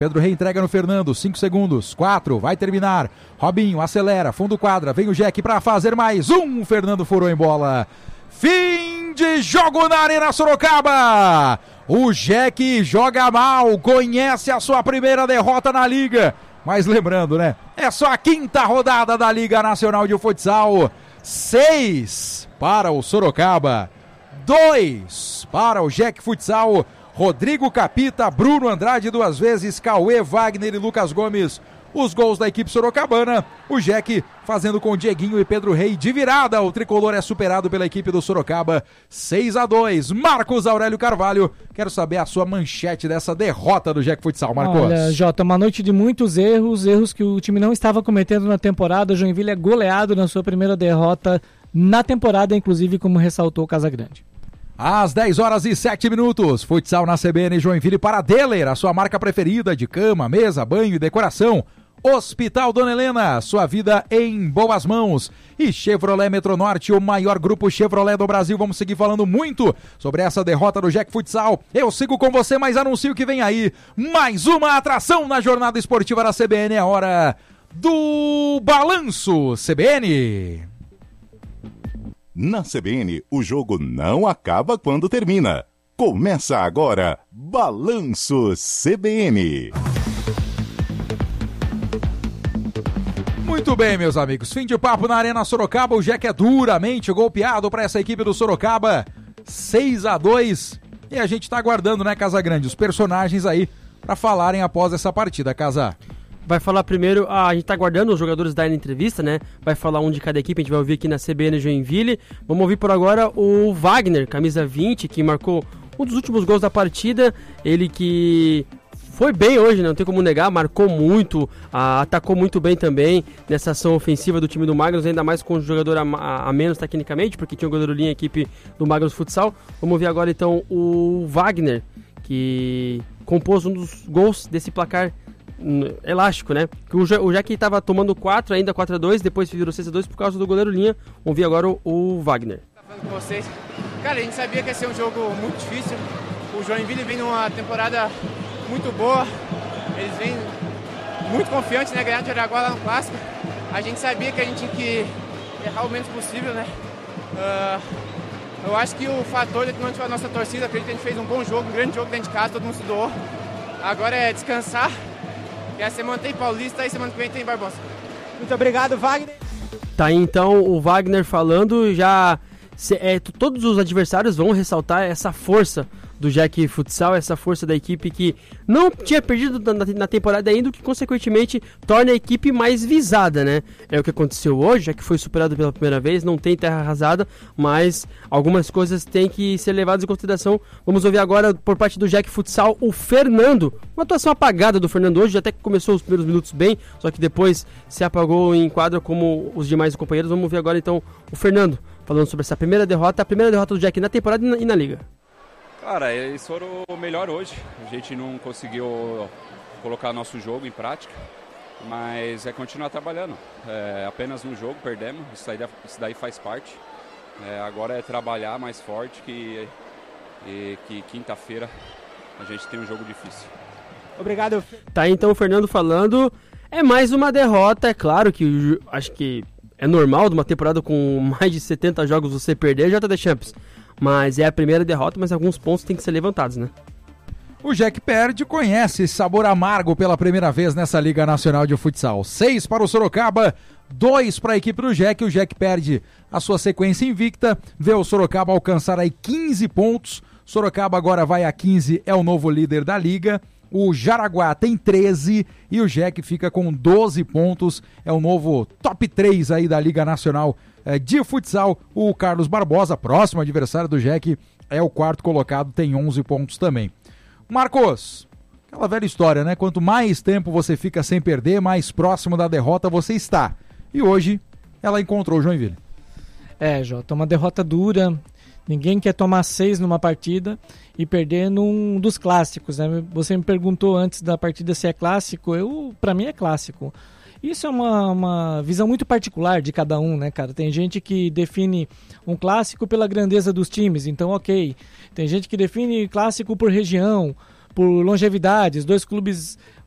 Pedro Rei entrega no Fernando, 5 segundos, 4, vai terminar. Robinho acelera, fundo quadra, vem o Jack pra fazer mais um. Fernando furou em bola. Fim de jogo na Arena Sorocaba. O Jack joga mal, conhece a sua primeira derrota na Liga. Mas lembrando, né? É só a 5ª rodada da Liga Nacional de Futsal. 6 para o Sorocaba, 2 para o Jack Futsal. Rodrigo Capita, Bruno Andrade 2 vezes, Cauê, Wagner e Lucas Gomes, os gols da equipe sorocabana. O Jack fazendo com Dieguinho e Pedro Rei de virada. O tricolor é superado pela equipe do Sorocaba, 6-2. Marcos Aurélio Carvalho, quero saber a sua manchete dessa derrota do Jack Futsal, Marcos. Olha, Jota, uma noite de muitos erros que o time não estava cometendo na temporada. O Joinville é goleado na sua primeira derrota na temporada, inclusive como ressaltou o Casagrande. Às 10h07, futsal na CBN Joinville para Deller, a sua marca preferida de cama, mesa, banho e decoração. Hospital Dona Helena, sua vida em boas mãos. E Chevrolet Metronorte, o maior grupo Chevrolet do Brasil. Vamos seguir falando muito sobre essa derrota do Jack Futsal. Eu sigo com você, mas anuncio que vem aí mais uma atração na jornada esportiva da CBN. É a hora do Balanço CBN. Na CBN, o jogo não acaba quando termina. Começa agora, Balanço CBN. Muito bem, meus amigos. Fim de papo na Arena Sorocaba. O Jack é duramente golpeado para essa equipe do Sorocaba. 6-2. E a gente tá aguardando, né, Casagrande, os personagens aí para falarem após essa partida, Casa. Vai falar primeiro, a gente tá aguardando os jogadores darem entrevista, né? Vai falar um de cada equipe, a gente vai ouvir aqui na CBN Joinville. Vamos ouvir por agora o Wagner, camisa 20, que marcou um dos últimos gols da partida. Ele que foi bem hoje, né? Não tem como negar, marcou muito, atacou muito bem também nessa ação ofensiva do time do Magnus, ainda mais com o jogador a menos tecnicamente, porque tinha um goleiro linha equipe do Magnus Futsal. Vamos ouvir agora então o Wagner, que compôs um dos gols desse placar elástico, né? O Jack estava tomando 4, ainda 4-2, depois virou 6-2 por causa do goleiro linha. Vamos ouvir agora o Wagner. Tá falando com vocês. Cara, a gente sabia que ia ser um jogo muito difícil. O Joinville vem numa temporada muito boa. Eles vêm muito confiantes, né? Ganhar de Araguá lá no Clássico. A gente sabia que a gente tinha que errar o menos possível, né? Eu acho que o fator de a nossa torcida, acredito que a gente fez um bom jogo, um grande jogo dentro de casa, todo mundo se doou. Agora é descansar. E a semana tem Paulista e semana que vem tem Barbosa. Muito obrigado, Wagner. Tá aí então o Wagner falando, já todos os adversários vão ressaltar essa força do Jack Futsal, essa força da equipe que não tinha perdido na temporada ainda, o que consequentemente torna a equipe mais visada, né? É o que aconteceu hoje, já que foi superado pela primeira vez, não tem terra arrasada, mas algumas coisas têm que ser levadas em consideração. Vamos ouvir agora por parte do Jack Futsal o Fernando, uma atuação apagada do Fernando hoje, até que começou os primeiros minutos bem, só que depois se apagou em quadra como os demais companheiros. Vamos ouvir agora então o Fernando falando sobre essa primeira derrota do Jack na temporada e na liga. Cara, eles foram o melhor hoje, a gente não conseguiu colocar nosso jogo em prática, mas é continuar trabalhando, apenas um jogo, perdemos, isso daí faz parte, agora é trabalhar mais forte que quinta-feira a gente tem um jogo difícil. Obrigado. Tá aí então o Fernando falando, é mais uma derrota, é claro que acho que é normal de uma temporada com mais de 70 jogos você perder, JD Champs. Mas é a primeira derrota, mas alguns pontos têm que ser levantados, né? O Jack perde, conhece esse sabor amargo pela primeira vez nessa Liga Nacional de Futsal. 6 para o Sorocaba, 2 para a equipe do Jack. O Jack perde a sua sequência invicta, vê o Sorocaba alcançar aí 15 pontos. Sorocaba agora vai a 15, é o novo líder da Liga. O Jaraguá tem 13 e o Jack fica com 12 pontos. É o novo top 3 aí da Liga Nacional de Futsal. O Carlos Barbosa, próximo adversário do Jack, é o quarto colocado, tem 11 pontos também. Marcos, aquela velha história, né? Quanto mais tempo você fica sem perder, mais próximo da derrota você está. E hoje ela encontrou o Joinville. Jota, uma derrota dura. Ninguém quer tomar 6 numa partida e perder num dos clássicos, né? Você me perguntou antes da partida se é clássico. Pra mim é clássico. Isso é uma visão muito particular de cada um, né, cara? Tem gente que define um clássico pela grandeza dos times, então ok. Tem gente que define clássico por região, por longevidades, 2 clubes